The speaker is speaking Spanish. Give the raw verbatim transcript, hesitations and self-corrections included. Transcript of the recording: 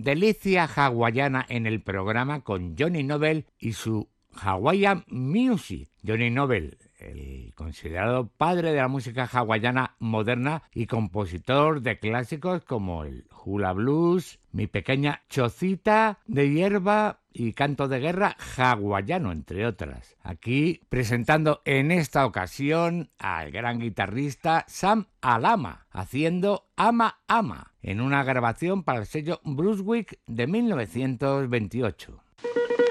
delicia hawaiana en el programa con Johnny Nobel y su Hawaiian Music. Johnny Nobel, el considerado padre de la música hawaiana moderna y compositor de clásicos como el Hula Blues, Mi Pequeña Chocita de Hierba y Canto de Guerra hawaiano, entre otras. Aquí presentando en esta ocasión al gran guitarrista Sam Alama, haciendo Ama Ama, en una grabación para el sello Brunswick de mil novecientos veintiocho.